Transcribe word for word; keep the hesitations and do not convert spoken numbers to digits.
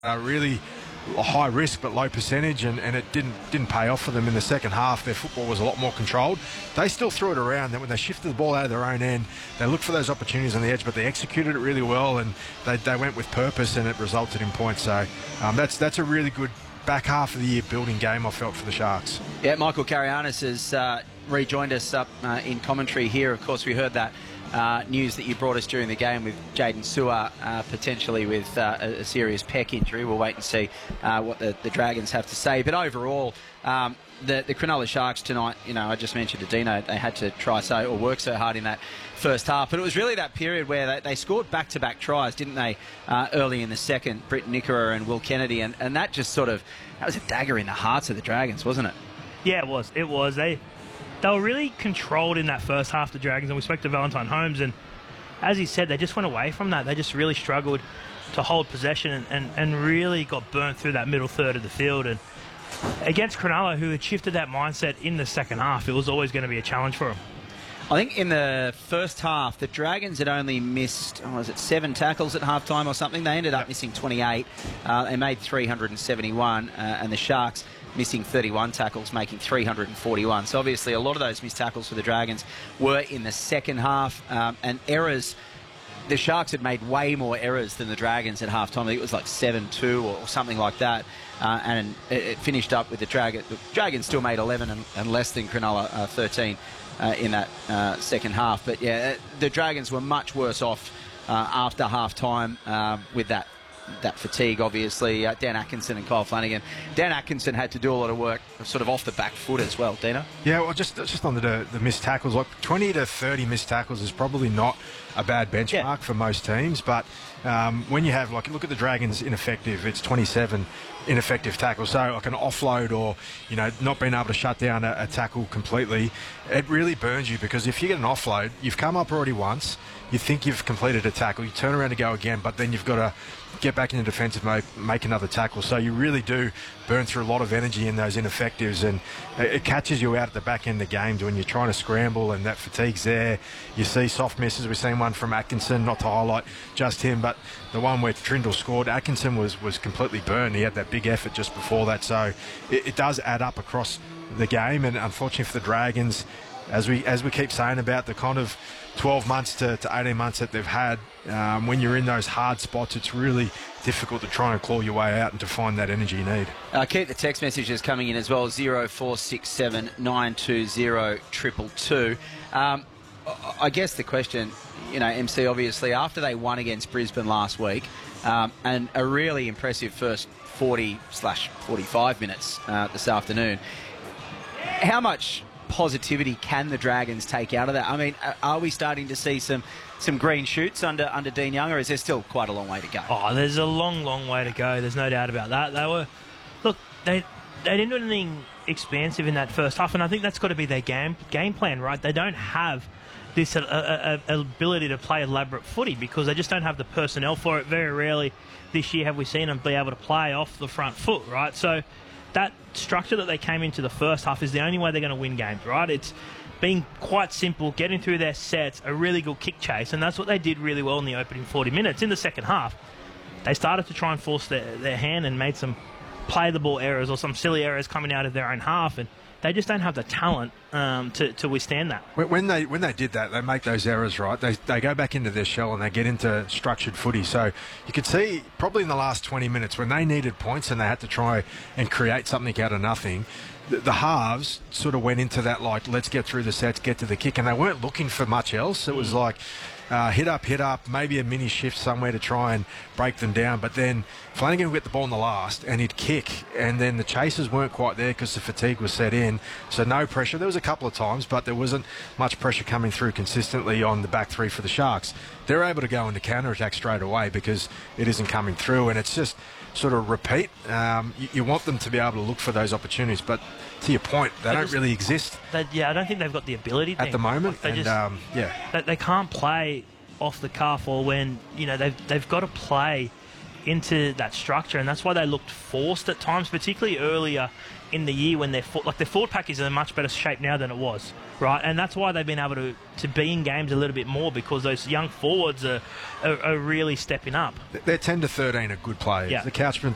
uh, really a high risk but low percentage, and, and it didn't didn't pay off for them in the second half. Their football was a lot more controlled. They still threw it around. Then when they shifted the ball out of their own end, they looked for those opportunities on the edge, but they executed it really well, and they, they went with purpose, and it resulted in points. So um, that's that's a really good back half of the year building game, I felt, for the Sharks. Yeah, Michael Karayanis has uh, rejoined us up uh, in commentary here. Of course, we heard that Uh, news that you brought us during the game with Jaden Sewer uh, potentially with uh, a, a serious pec injury. We'll wait and see uh, what the, the Dragons have to say. But overall, um, the, the Cronulla Sharks tonight, you know, I just mentioned to Dino, they had to try so or work so hard in that first half. But it was really that period where they, they scored back-to-back tries, didn't they, uh, early in the second, Britt Nickera and Will Kennedy. And, and that just sort of, that was a dagger in the hearts of the Dragons, wasn't it? Yeah, it was. It was. They... They were really controlled in that first half, the Dragons, and we spoke to Valentine Holmes, and as he said, they just went away from that. They just really struggled to hold possession and, and, and really got burnt through that middle third of the field. And against Cronulla, who had shifted that mindset in the second half, it was always going to be a challenge for them. I think in the first half, the Dragons had only missed, oh, was it seven tackles at halftime or something? They ended up missing twenty-eight. Uh, they made three hundred seventy-one, uh, and the Sharks missing thirty-one tackles, making three hundred forty-one. So obviously a lot of those missed tackles for the Dragons were in the second half, um, and errors. The Sharks had made way more errors than the Dragons at halftime. I think it was like seven two or, or something like that, uh, and it, it finished up with the Dragons. The Dragons still made eleven and, and less than Cronulla, uh, thirteen uh, in that uh, second half. But yeah, the Dragons were much worse off uh, after halftime uh, with that. that fatigue, obviously. Uh, Dan Atkinson and Kyle Flanagan. Dan Atkinson had to do a lot of work sort of off the back foot as well, Dino. Yeah, well, just just on the, the missed tackles, like twenty to thirty missed tackles is probably not a bad benchmark yeah. for most teams, but um, when you have, like, look at the Dragons ineffective, it's twenty-seven ineffective tackles, so like an offload or, you know, not being able to shut down a, a tackle completely, it really burns you, because if you get an offload, you've come up already once, you think you've completed a tackle, you turn around to go again, but then you've got to get back into defensive mode, make another tackle. So you really do burn through a lot of energy in those ineffectives, and it catches you out at the back end of the game when you're trying to scramble and that fatigue's there. You see soft misses. We've seen one from Atkinson, not to highlight just him, but the one where Trindle scored, Atkinson was, was completely burned. He had that big effort just before that. So it, it does add up across the game, and unfortunately for the Dragons, as we as we keep saying about the kind of twelve months to, to eighteen months that they've had, um, when you're in those hard spots, it's really difficult to try and claw your way out and to find that energy you need. Uh, keep the text messages coming in as well, zero four six seven nine two zero two two two. Um, I guess the question, you know, M C, obviously, after they won against Brisbane last week, um, and a really impressive first forty slash forty-five minutes uh, this afternoon, how much positivity can the Dragons take out of that? I mean, are we starting to see some some green shoots under under Dean Young, or is there still quite a long way to go? Oh, there's a long, long way to go. There's no doubt about that. They were, look, they they didn't do anything expansive in that first half, and I think that's got to be their game game plan, right? They don't have this uh, uh, uh, ability to play elaborate footy because they just don't have the personnel for it. Very rarely this year have we seen them be able to play off the front foot, right? So that structure that they came into the first half is the only way they're going to win games, right? It's being quite simple, getting through their sets, a really good kick chase, and that's what they did really well in the opening forty minutes. In the second half, they started to try and force their, their hand and made some play the ball errors or some silly errors coming out of their own half, and they just don't have the talent um, to, to withstand that. When they when they did that, they make those errors, right? They they go back into their shell and they get into structured footy. So you could see probably in the last twenty minutes when they needed points and they had to try and create something out of nothing, the, the halves sort of went into that, like, let's get through the sets, get to the kick, and they weren't looking for much else. It was like Uh, hit up, hit up, maybe a mini shift somewhere to try and break them down. But then Flanagan would get the ball in the last and he'd kick, and then the chasers weren't quite there because the fatigue was set in. So no pressure. There was a couple of times, but there wasn't much pressure coming through consistently on the back three for the Sharks. They're able to go into counter-attack straight away because it isn't coming through, and it's just sort of repeat. Um, you, you want them to be able to look for those opportunities, but to your point, they, they don't just, really exist. They, yeah, I don't think they've got the ability at the moment. Like they, and, just, um, yeah. they, they can't play off the cuff, or when, you know, they've they've got to play into that structure, and that's why they looked forced at times, particularly earlier in the year when their for, like their forward pack is in a much better shape now than it was, right? And that's why they've been able to, to be in games a little bit more, because those young forwards are, are, are really stepping up. They're ten to thirteen are good players. Yeah. The Couchman